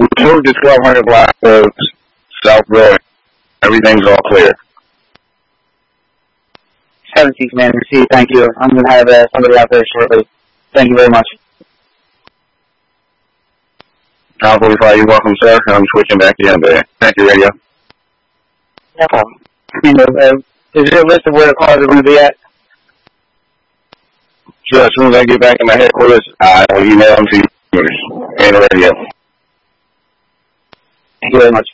Move to 1200 block of South Road. Everything's all clear. 17th man, received. Thank you. I'm going to have somebody out there shortly. Thank you very much. Tom 45, you're welcome, sir. I'm switching back to you. Thank you, radio. No problem. Is there a list of where the cars are going to be at? Sure, as soon as I get back in my headquarters, I will email them to you and the radio. Thank you very much.